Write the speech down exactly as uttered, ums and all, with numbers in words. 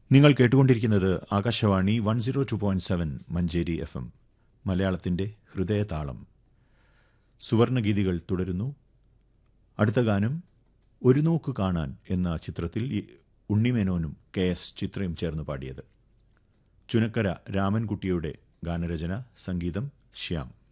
നിങ്ങൾ കേട്ടുകൊണ്ടിരിക്കുന്നത് Akashvani one zero two point seven Manjeri F M മലയാളത്തിൻ്റെ ഹൃദയതാളം. സുവർണഗീതികൾ തുടരുന്നു. അടുത്ത ഗാനം ഒരു നോക്ക് കാണാൻ എന്ന ചിത്രത്തിൽ ഉണ്ണിമേനോനും കെ എസ് ചിത്രയും ചേർന്ന് പാടിയത്. ചുനക്കര രാമൻകുട്ടിയുടെ ഗാനരചന, സംഗീതം ശ്യാം.